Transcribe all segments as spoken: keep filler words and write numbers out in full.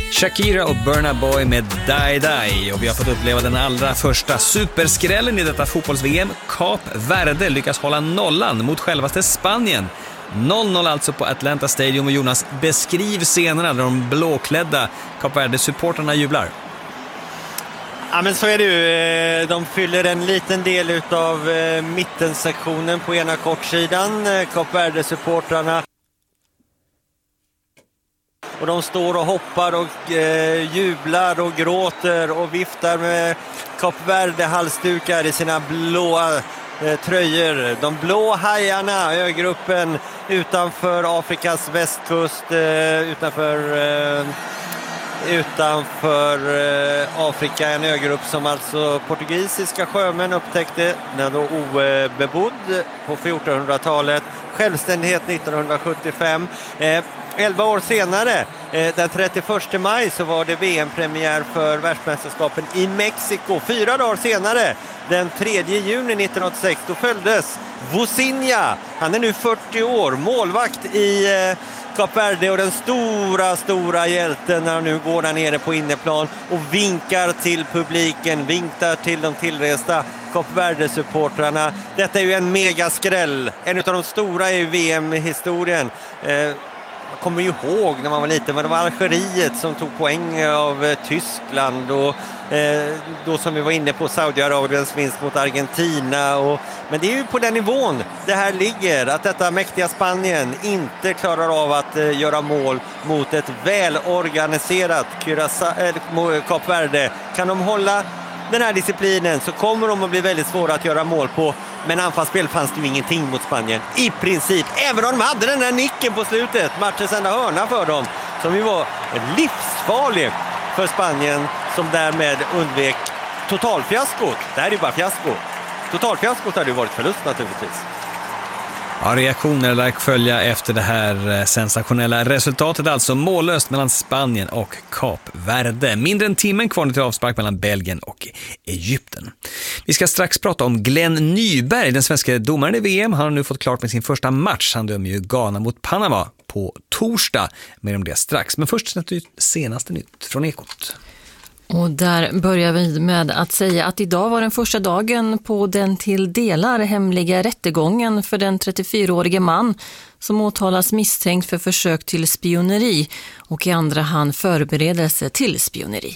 Shakira och Burna Boy med Die Die, och vi har fått uppleva den allra första superskrällen i detta fotbolls-V M. Kap Verde lyckas hålla nollan mot självaste Spanien. noll noll alltså på Atlanta Stadium, och Jonas, beskriv scenerna där de blåklädda Kap Verde-supporterna jublar. Ja, men så är det ju. De fyller en liten del av mittensektionen på ena kortsidan, Kap Verde-supportrarna. Och de står och hoppar och eh, jublar och gråter och viftar med Kap Verde-halsdukar i sina blåa eh, tröjor. De blå hajarna, ögruppen utanför Afrikas västkust, eh, utanför, eh, utanför eh, Afrika, en ögrupp som alltså portugisiska sjömän upptäckte när då obebodd på fjortonhundratalet. Självständighet nittonhundrasjuttiofem. Eh, elva år senare, eh, den trettioförsta maj, så var det V M-premiär för världsmästerskapen i Mexiko. Fyra dagar senare, den tredje juni nittonhundraåttiosex, då följdes Vozinha. Han är nu fyrtio år, målvakt i eh, Kap Verde, och den stora, stora hjälten när han nu går där nere på inneplan och vinkar till publiken, vinkar till de tillresta Kap Verde-supportrarna. Detta är ju en megaskräll, en av de stora i V M-historien. Eh, Jag kommer ju ihåg när man var liten, men det var Algeriet som tog poäng av eh, Tyskland, och eh, då som vi var inne på Saudiarabiens vinst mot Argentina. Och, men det är ju på den nivån det här ligger, att detta mäktiga Spanien inte klarar av att eh, göra mål mot ett välorganiserat Curaçao, äh, Kap Verde. Kan de hålla den här disciplinen så kommer de att bli väldigt svåra att göra mål på. Men anfallsspel fanns det ju ingenting mot Spanien i princip, även om de hade den där nicken på slutet, matchens enda hörna för dem, som ju var livsfarlig för Spanien, som därmed undvek totalfiaskot. Det här är ju bara fiasko. Totalfiaskot hade ju varit förlust naturligtvis. Ja, reaktioner lär följa efter det här sensationella resultatet, alltså mållöst mellan Spanien och Kap Verde. Mindre än timmen kvar till avspark mellan Belgien och Egypten. Vi ska strax prata om Glenn Nyberg, den svenska domaren i V M. Han har nu fått klart med sin första match. Han dömer ju Ghana mot Panama på torsdag. Mer om det strax. Men först senaste nytt från Ekot. Och där börjar vi med att säga att idag var den första dagen på den till delar hemliga rättegången för den trettiofyraårige man som åtalas misstänkt för försök till spioneri och i andra hand förberedelse till spioneri.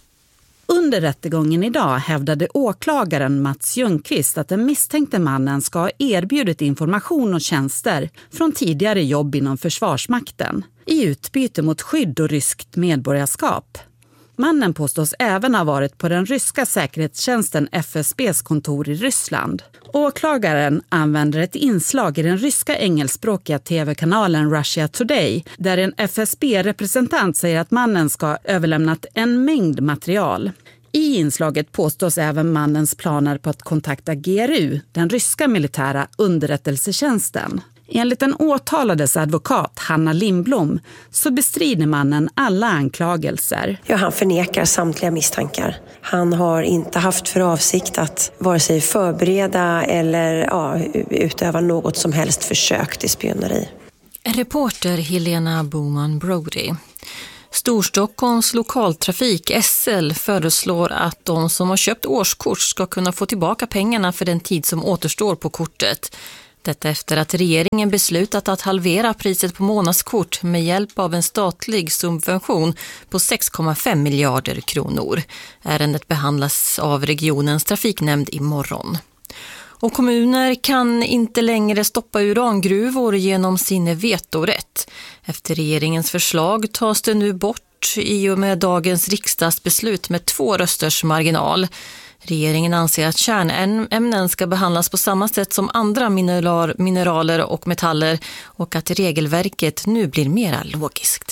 Under rättegången idag hävdade åklagaren Mats Ljungqvist att den misstänkte mannen ska ha erbjudit information och tjänster från tidigare jobb inom Försvarsmakten i utbyte mot skydd och ryskt medborgarskap. Mannen påstås även ha varit på den ryska säkerhetstjänsten F S B:s kontor i Ryssland. Åklagaren använder ett inslag i den ryska engelskspråkiga tv-kanalen Russia Today, där en F S B-representant säger att mannen ska ha överlämnat en mängd material. I inslaget påstås även mannens planer på att kontakta G R U, den ryska militära underrättelsetjänsten. Enligt den åtalades advokat Hanna Lindblom så bestrider mannen alla anklagelser. Ja, han förnekar samtliga misstankar. Han har inte haft för avsikt att vare sig förbereda eller ja, utöva något som helst försök till spioneri. Reporter Helena Boman Brody. Storstockholms lokaltrafik S L föreslår att de som har köpt årskort ska kunna få tillbaka pengarna för den tid som återstår på kortet. Detta efter att regeringen beslutat att halvera priset på månadskort med hjälp av en statlig subvention på sex komma fem miljarder kronor. Ärendet behandlas av regionens trafiknämnd imorgon. Och kommuner kan inte längre stoppa urangruvor genom sin vetorätt. Efter regeringens förslag tas det nu bort i och med dagens riksdagsbeslut med två rösters marginal. Regeringen anser att kärnämnen ska behandlas på samma sätt som andra mineral, mineraler och metaller och att regelverket nu blir mer logiskt.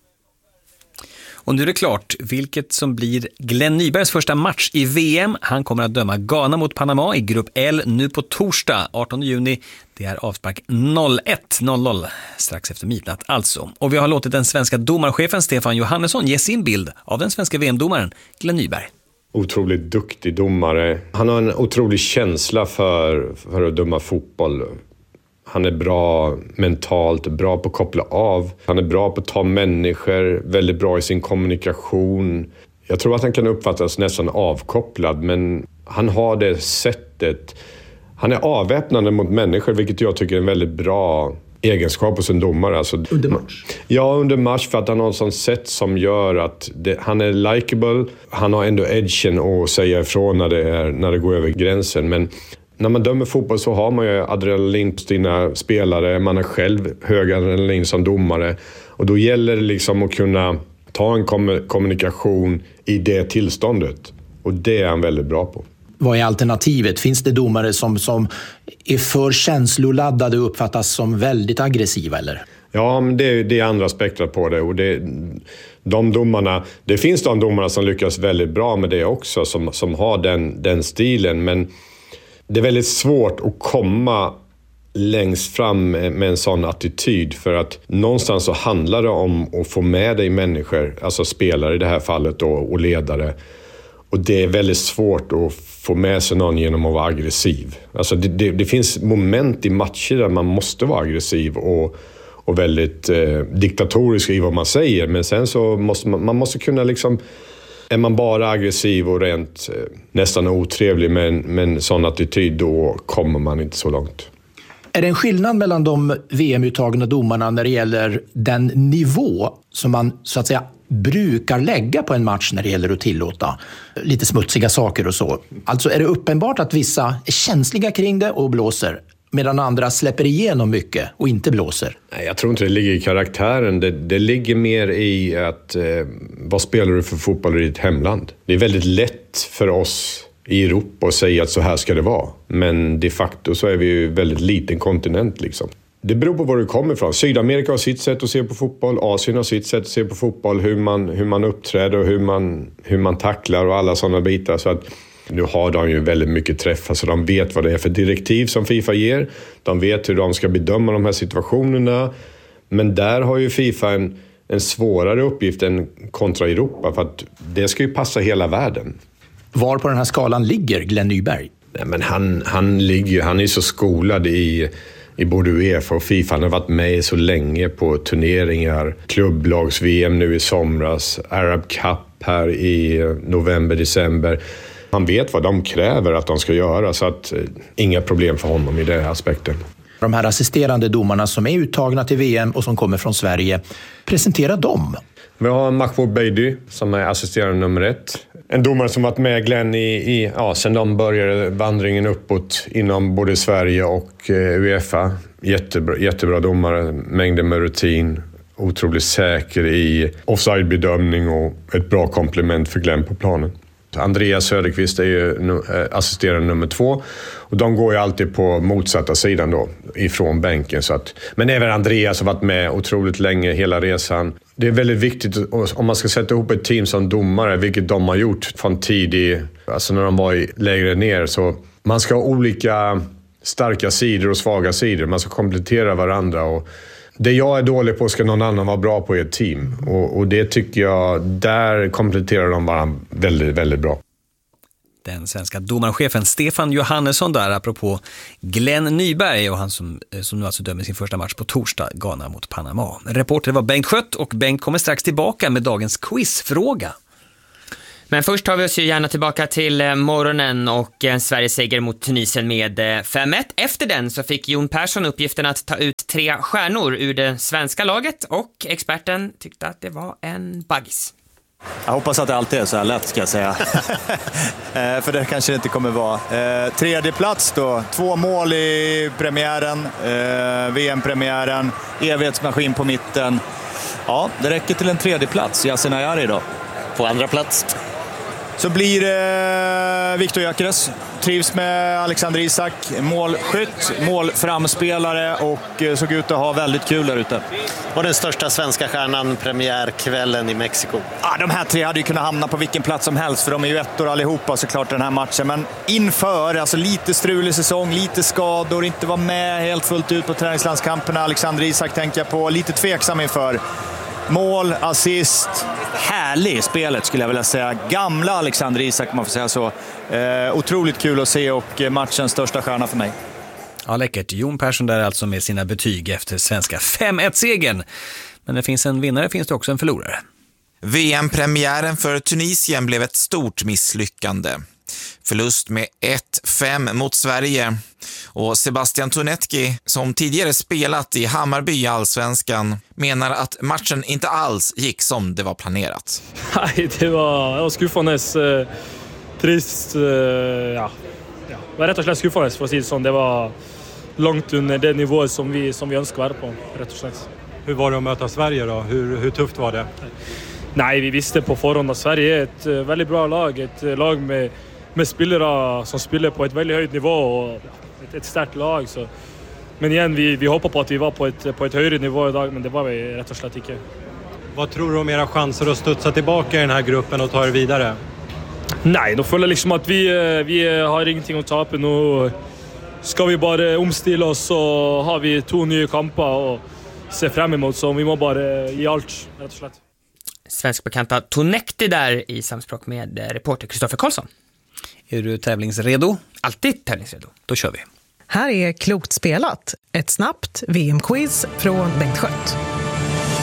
Och nu är det klart vilket som blir Glenn Nybergs första match i V M. Han kommer att döma Ghana mot Panama i grupp L nu på torsdag artonde juni. Det är avspark noll ett noll noll strax efter midnatt alltså. Och vi har låtit den svenska domarchefen Stefan Johannesson ge sin bild av den svenska V M-domaren Glenn Nyberg. Otroligt duktig domare. Han har en otrolig känsla för, för att döma fotboll. Han är bra mentalt, bra på att koppla av. Han är bra på att ta människor, väldigt bra i sin kommunikation. Jag tror att han kan uppfattas nästan avkopplad, men han har det sättet. Han är avväpnande mot människor, vilket jag tycker är en väldigt bra egenskap hos en domare. Alltså, under match? Ja, under match, för att han har ett sånt sätt som gör att det, han är likable. Han har ändå edgen att säga ifrån när det, är, när det går över gränsen. Men när man dömer fotboll så har man ju adrenalin på sina spelare. Man har själv hög adrenalin som domare. Och då gäller det liksom att kunna ta en kom- kommunikation i det tillståndet. Och det är han väldigt bra på. Vad är alternativet? Finns det domare som, som är för känsloladdade och uppfattas som väldigt aggressiva, eller? Ja, men det, det är andra aspekter på det. Och det, de domarna, det finns de domarna som lyckas väldigt bra med det också, som, som har den, den stilen. Men det är väldigt svårt att komma längst fram med, med en sån attityd. För att någonstans så handlar det om att få med dig människor, alltså spelare i det här fallet då, och ledare. Och det är väldigt svårt att få med sig någon genom att vara aggressiv. Alltså det, det, det finns moment i matcher där man måste vara aggressiv och, och väldigt eh, diktatorisk i vad man säger. Men sen så måste man, man måste kunna liksom... Är man bara aggressiv och rent eh, nästan otrevlig med en, med en sån attityd, då kommer man inte så långt. Är det en skillnad mellan de V M-uttagna domarna när det gäller den nivå som man så att säga brukar lägga på en match när det gäller att tillåta lite smutsiga saker och så? Alltså är det uppenbart att vissa är känsliga kring det och blåser, medan andra släpper igenom mycket och inte blåser? Nej, jag tror inte det ligger i karaktären. Det, det ligger mer i att eh, vad spelar du för fotboll i ditt hemland? Det är väldigt lätt för oss i Europa att säga att så här ska det vara. Men de facto så är vi ju väldigt liten kontinent liksom. Det beror på var du kommer ifrån. Sydamerika har sitt sätt att se på fotboll. Asien har sitt sätt att se på fotboll. Hur man, hur man uppträder och hur man, hur man tacklar och alla sådana bitar. Så att nu har de ju väldigt mycket träffar, så de vet vad det är för direktiv som FIFA ger. De vet hur de ska bedöma de här situationerna. Men där har ju FIFA en, en svårare uppgift än kontra Europa. För att det ska ju passa hela världen. Var på den här skalan ligger Glenn Nyberg? Nej, men han, han, ligger, han är så skolad i... i både UEFA och FIFA. Han har varit med så länge på turneringar. Klubblags-V M nu i somras. Arab Cup här i november, december. Han vet vad de kräver att de ska göra, så att eh, inga problem för honom i den aspekten. De här assisterande domarna som är uttagna till V M och som kommer från Sverige, presentera dem. Vi har Mahmoud Beidi som är assisterande nummer ett. En domare som varit med Glenn i, i, ja, sedan de började vandringen uppåt inom både Sverige och eh, UEFA. Jättebra, jättebra domare, mängder med rutin, otroligt säker i offside-bedömning och ett bra komplement för Glenn på planen. Andreas Söderqvist är ju assisterande nummer två, och de går ju alltid på motsatta sidan då, ifrån bänken. Så att, men även Andreas har varit med otroligt länge hela resan. Det är väldigt viktigt om man ska sätta ihop ett team som domare, vilket de har gjort från tidigt, alltså när de var i lägre ner. Så man ska ha olika starka sidor och svaga sidor. Man ska komplettera varandra, och det jag är dålig på ska någon annan vara bra på i ett team. Och, och det tycker jag, där kompletterar de varandra väldigt, väldigt bra. Den svenska domarchefen Stefan Johannesson där, apropå Glenn Nyberg och han som, som nu alltså dömer sin första match på torsdag, Ghana mot Panama. Reporter var Bengt Skött, och Bengt kommer strax tillbaka med dagens quizfråga. Men först tar vi oss ju gärna tillbaka till morgonen och Sveriges seger mot Tunisien med fem ett. Efter den så fick Jon Persson uppgiften att ta ut tre stjärnor ur det svenska laget, och experten tyckte att det var en baggis. Jag hoppas att det alltid är så här lätt, ska jag säga. För det kanske det inte kommer vara. Eh, tredje plats då. Två mål i premiären, eh, V M-premiären, evighetsmaskin på mitten. Ja, det räcker till en tredje plats. Yasin Ayari då. På andra plats så blir det eh, Viktor Gyökeres. Trivs med Alexander Isak. Målskytt, målframspelare, och eh, såg ut att ha väldigt kul där ute. Och den största svenska stjärnan premiärkvällen i Mexiko. Ja, de här tre hade ju kunnat hamna på vilken plats som helst, för de är ju ettor allihopa såklart den här matchen. Men inför, alltså lite strulig säsong, lite skador, inte var med helt fullt ut på träningslandskamperna. Alexander Isak tänker jag på, lite tveksam inför. Mål, assist, härlig i spelet skulle jag vilja säga. Gamla Alexander Isak, man får säga så. Eh, otroligt kul att se, och matchens största stjärna för mig. Ja, läckert. Jon Persson där alltså med sina betyg efter svenska fem ett-segern. Men det finns en vinnare, finns det också en förlorare. V M-premiären för Tunisien blev ett stort misslyckande. Förlust med ett fem mot Sverige. Och Sebastian Tonetki, som tidigare spelat i Hammarby i Allsvenskan, menar att matchen inte alls gick som det var planerat. Nej, det var, det var skuffandes, eh, trist, eh, ja. ja. Det var rätt och slett skuffandes för att säga det som. Det var långt under det nivå som vi, som vi önskar vara på, rätt och slett. Hur var det att möta Sverige då? Hur, hur tufft var det? Nej, vi visste på förhand att Sverige är ett uh, väldigt bra lag. Ett uh, lag med, med spelare som spelar på ett väldigt högt nivå och ett, ett starkt lag. Så. Men igen, vi, vi hoppar på att vi var på ett, på ett högre nivå idag, men det var vi rätt och slett inte. Vad tror du om era chanser att studsa tillbaka i den här gruppen och ta er vidare? Nej, då följer liksom att vi, vi har ingenting att ta på nu. Ska vi bara omstilla oss så har vi två nya kamper och se fram emot, så vi må bara ge allt, rätt och slett. Svenskbekanta Tonekti där i samspråk med reporter Kristoffer Karlsson. Är du tävlingsredo? Alltid tävlingsredo. Då kör vi. Här är Klokt spelat, ett snabbt V M-quiz från Bengt Skött.